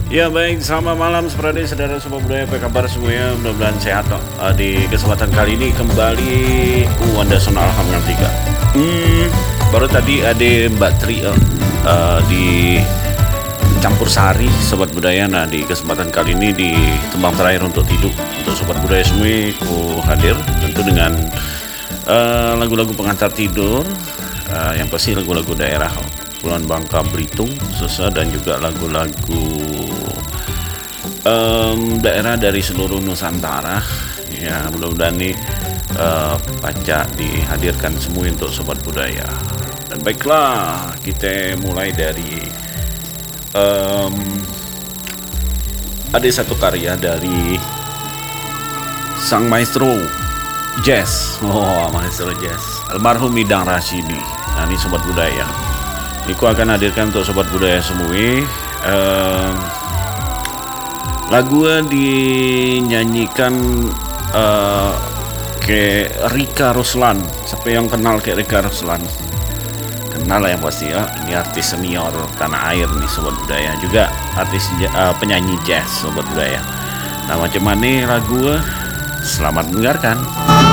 Ya baik, selamat malam seperti saudara sobat budaya, apa kabar semuanya? Mudah-mudahan sehat. Di kesempatan kali ini kembali Wanda Sona Alhamdulillah 3. Baru tadi ada Mbak Tri di campur sari sobat budaya. Nah, di kesempatan kali ini di tembang terakhir untuk tidur untuk sobat budaya semua, aku hadir tentu dengan lagu-lagu pengantar tidur, yang pasti lagu-lagu daerah Kepulauan Bangka Belitung khususnya, dan juga lagu-lagu daerah dari seluruh Nusantara. Ya, mudah-mudahan nih pacak dihadirkan semua untuk sobat budaya. Dan baiklah, kita mulai dari ada satu karya dari sang maestro jazz, maestro jazz almarhum Idang Rashidi. Nah, ini sobat budaya, aku akan hadirkan untuk sobat budaya semua. Lagu dinyanyikan ke Rika Ruslan. Siapa yang kenal ke Rika Ruslan? Kenal lah yang pasti ya. Ini artis senior tanah air nih sobat budaya, juga artis penyanyi jazz sobat budaya. Nah, macam mana lagu? Selamat mendengarkan.